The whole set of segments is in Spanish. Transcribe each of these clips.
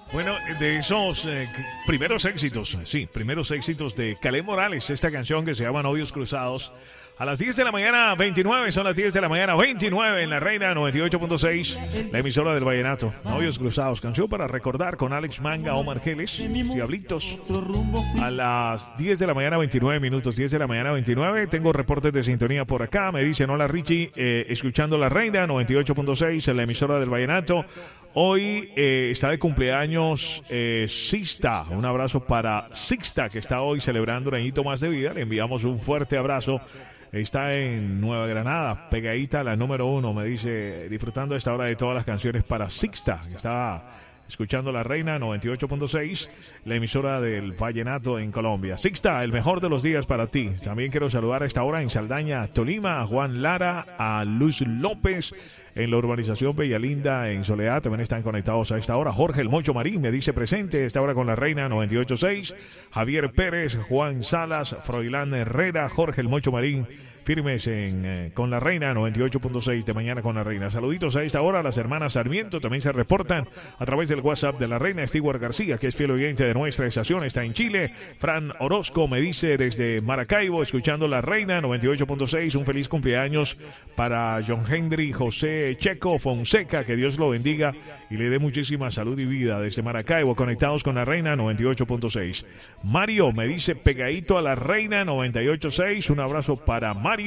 Bueno, de esos primeros éxitos, primeros éxitos de Kaleth Morales, esta canción que se llama Novios Cruzados. A las 10 de la mañana, 29, son las 10 de la mañana, 29 en la Reina 98.6, la emisora del Vallenato. Novios Cruzados, canción para recordar con Alex Manga, Omar Geles, Diablitos. A las 10 de la mañana, 29 minutos, 10 de la mañana, 29. Tengo reportes de sintonía por acá. Me dicen, hola Richie, escuchando la Reina 98.6 en la emisora del Vallenato. Hoy está de cumpleaños Sixta. Un abrazo para Sixta, que está hoy celebrando un añito más de vida. Le enviamos un fuerte abrazo. Está en Nueva Granada, pegadita a la número 1. Me dice, disfrutando a esta hora de todas las canciones para Sixta, que está escuchando la Reina 98.6, la emisora del Vallenato en Colombia. Sixta, el mejor de los días para ti. También quiero saludar a esta hora en Saldaña, Tolima, a Juan Lara, a Luz López, en la urbanización Bellalinda, en Soledad. También están conectados a esta hora. Jorge El Mocho Marín me dice presente a esta hora con la Reina 98.6. Javier Pérez, Juan Salas, Froilán Herrera, Jorge El Mocho Marín, firmes con la Reina 98.6 de mañana con la Reina. Saluditos a esta hora. Las hermanas Sarmiento también se reportan a través del WhatsApp de la Reina. Stewart García, que es fiel oyente de nuestra estación, está en Chile. Fran Orozco me dice desde Maracaibo, escuchando la Reina 98.6. Un feliz cumpleaños para John Henry José Checo Fonseca, que Dios lo bendiga y le dé muchísima salud y vida desde Maracaibo, conectados con la Reina 98.6. Mario me dice pegadito a la Reina 98.6. Un abrazo para Mario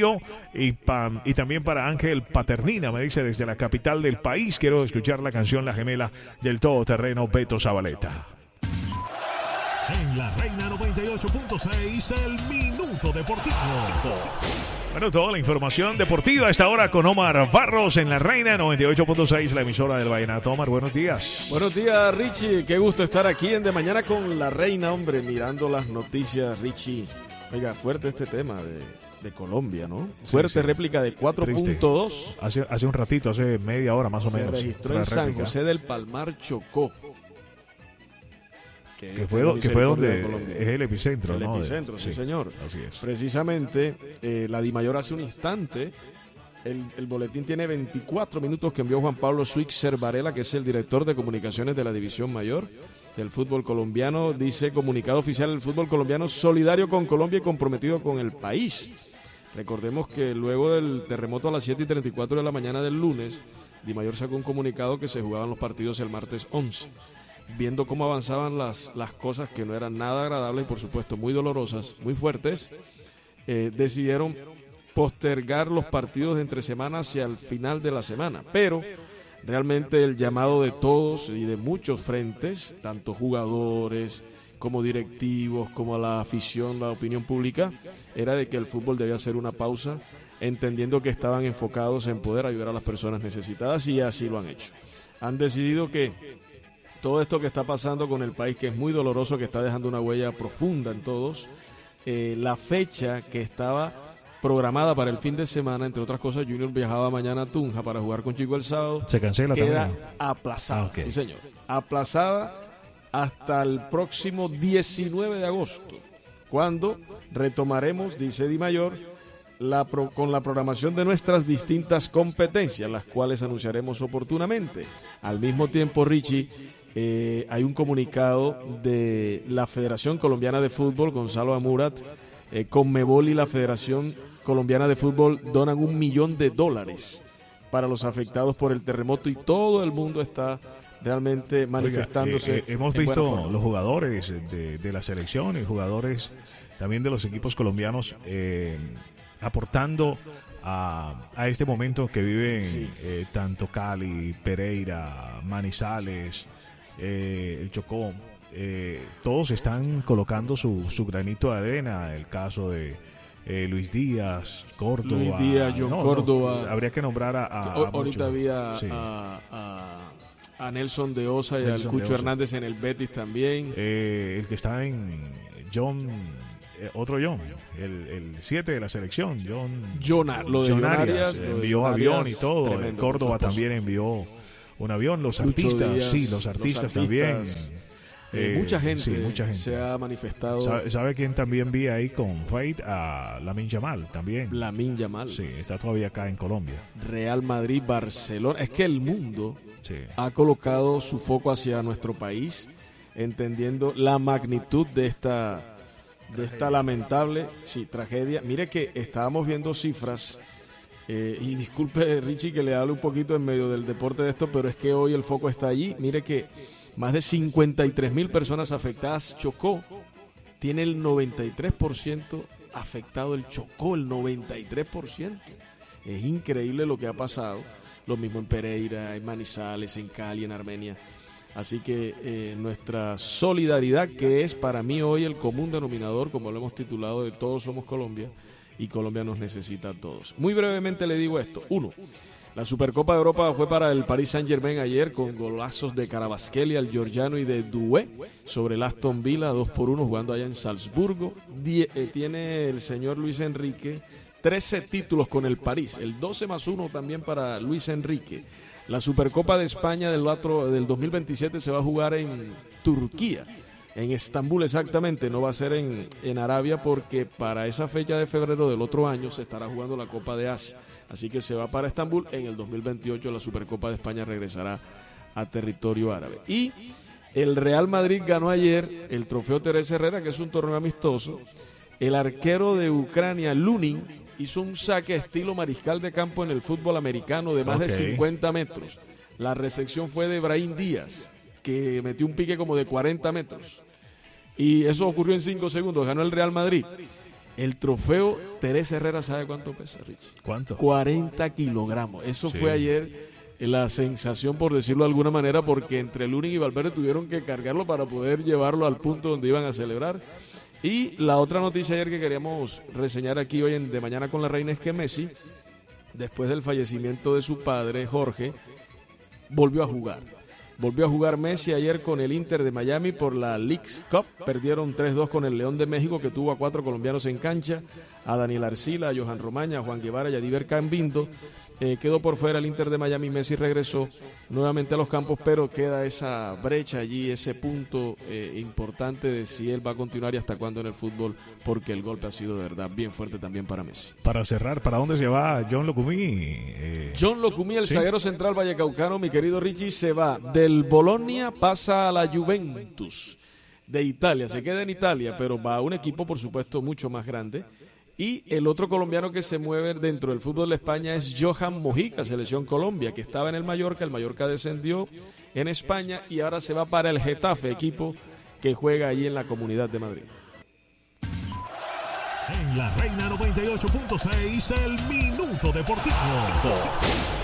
y también para Ángel Paternina, me dice desde la capital del país. Quiero escuchar la canción La Gemela del todoterreno Beto Zabaleta. En la Reina 98.6, el Minuto Deportivo. Bueno, toda la información deportiva a esta hora con Omar Barros en la Reina 98.6, la emisora del Vallenato. Omar, buenos días. Buenos días, Richie. Qué gusto estar aquí en De Mañana con la Reina, hombre, mirando las noticias, Richie. Oiga, fuerte este tema de Colombia, ¿no? Fuerte sí. Réplica de 4.2. Hace un ratito, hace media hora más o menos. Se registró en San José del Palmar, Chocó. Que fue donde es el epicentro, el ¿no? Epicentro, sí, señor. Así es. Precisamente, la Dimayor hace un instante, el boletín tiene 24 minutos que envió Juan Pablo Switzer Varela, que es el director de comunicaciones de la División Mayor del fútbol colombiano. Dice, comunicado oficial del fútbol colombiano, solidario con Colombia y comprometido con el país. Recordemos que luego del terremoto a las 7:34 de la mañana del lunes, Dimayor sacó un comunicado que se jugaban los partidos el martes 11. Viendo cómo avanzaban las cosas que no eran nada agradables y por supuesto muy dolorosas, muy fuertes, decidieron postergar los partidos de entre semana hacia el final de la semana. Pero realmente el llamado de todos y de muchos frentes, tanto jugadores como directivos, como la afición, la opinión pública, era de que el fútbol debía hacer una pausa, entendiendo que estaban enfocados en poder ayudar a las personas necesitadas, y así lo han hecho. Han decidido que todo esto que está pasando con el país, que es muy doloroso, que está dejando una huella profunda en todos, la fecha que estaba programada para el fin de semana, entre otras cosas, Junior viajaba mañana a Tunja para jugar con Chico el sábado. Se cancela queda también. Aplazada, Okay. Sí señor, aplazada hasta el próximo 19 de agosto, cuando retomaremos, dice Dimayor, con la programación de nuestras distintas competencias, las cuales anunciaremos oportunamente. Al mismo tiempo, Richie, hay un comunicado de la Federación Colombiana de Fútbol, Gonzalo Amurat, Conmebol y la Federación Colombiana de Fútbol donan $1 millón para los afectados por el terremoto, y todo el mundo está realmente manifestándose. Oiga, hemos visto los jugadores de la selección y jugadores también de los equipos colombianos aportando a este momento que viven tanto Cali, Pereira, Manizales, el Chocó. Todos están colocando su granito de arena. El caso de Luis Díaz, Córdoba. John Córdoba. Habría que nombrar a ahorita había sí. a Nelson de Osa y al Cucho Hernández en el Betis también. El que está en John, otro John, el 7 de la selección, John Arias, envió avión y todo. Córdoba también envió un avión. Los artistas, Díaz, los artistas también. Mucha gente mucha se ha manifestado. ¿Sabe quién también vi ahí con Fate? A Lamine Yamal también. Lamine Yamal. Sí, está todavía acá en Colombia. Real Madrid, Barcelona. Es que el mundo Sí. ha colocado su foco hacia nuestro país, entendiendo la magnitud de esta lamentable tragedia. Mire que estábamos viendo cifras, y disculpe Richie que le hable un poquito en medio del deporte de esto, pero es que hoy el foco está allí. Mire que más de 53,000 personas afectadas. Chocó tiene el 93% afectado, el Chocó, el 93%. Es increíble lo que ha pasado. Lo mismo en Pereira, en Manizales, en Cali, en Armenia. Así que nuestra solidaridad, que es para mí hoy el común denominador, como lo hemos titulado, de Todos Somos Colombia, y Colombia nos necesita a todos. Muy brevemente le digo esto. 1. La Supercopa de Europa fue para el Paris Saint-Germain ayer, con golazos de Carabasqueli, al Georgiano y de Doué sobre el Aston Villa, 2-1, jugando allá en Salzburgo. Tiene el señor Luis Enrique 13 títulos con el París, el 12+1 también para Luis Enrique. La Supercopa de España del 2027 se va a jugar en Turquía, en Estambul exactamente, no va a ser en Arabia, porque para esa fecha de febrero del otro año se estará jugando la Copa de Asia. Así que se va para Estambul. En el 2028 la Supercopa de España regresará a territorio árabe. Y el Real Madrid ganó ayer el Trofeo Teresa Herrera, que es un torneo amistoso. El arquero de Ucrania, Lunin, hizo un saque estilo mariscal de campo en el fútbol americano de más de 50 metros. La recepción fue de Brahim Díaz, que metió un pique como de 40 metros. Y eso ocurrió en 5 segundos. Ganó el Real Madrid. El trofeo Teresa Herrera, ¿sabe cuánto pesa, Rich? ¿Cuánto? 40 kilogramos. Eso fue ayer la sensación, por decirlo de alguna manera, porque entre Lunin y Valverde tuvieron que cargarlo para poder llevarlo al punto donde iban a celebrar. Y la otra noticia ayer que queríamos reseñar aquí hoy en De Mañana con la Reina es que Messi, después del fallecimiento de su padre, Jorge, volvió a jugar. Volvió a jugar Messi ayer con el Inter de Miami por la Leagues Cup. Perdieron 3-2 con el León de México, que tuvo a 4 colombianos en cancha: a Daniel Arcila, a Johan Romaña, a Juan Guevara y a Diver Cambindo. Quedó por fuera el Inter de Miami. Messi regresó nuevamente a los campos, pero queda esa brecha allí, ese punto importante de si él va a continuar y hasta cuándo en el fútbol, porque el golpe ha sido de verdad bien fuerte también para Messi. Para cerrar, ¿para dónde se va John Locumí? John Locumí, el zaguero central vallecaucano, mi querido Richie, se va del Bolonia, pasa a la Juventus de Italia. Se queda en Italia, pero va a un equipo, por supuesto, mucho más grande. Y el otro colombiano que se mueve dentro del fútbol de España es Johan Mojica, selección Colombia, que estaba en el Mallorca descendió en España y ahora se va para el Getafe, equipo que juega allí en la Comunidad de Madrid. En la Reina 98.6, el Minuto Deportivo.